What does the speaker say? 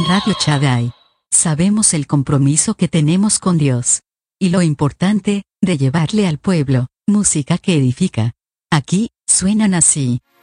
Radio Shaddai. Sabemos el compromiso que tenemos con Dios. Y lo importante, de llevarle al pueblo, música que edifica. Aquí, suenan así.